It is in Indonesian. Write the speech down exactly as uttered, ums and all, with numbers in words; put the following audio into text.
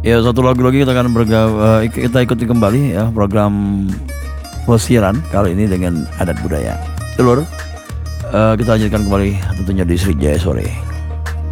Ya satu lagu lagi kita akan berga- eh, kita ikuti kembali ya program pelesiran kali ini dengan adat budaya. Telur, eh, kita lanjutkan kembali tentunya di Sriwijaya Sore.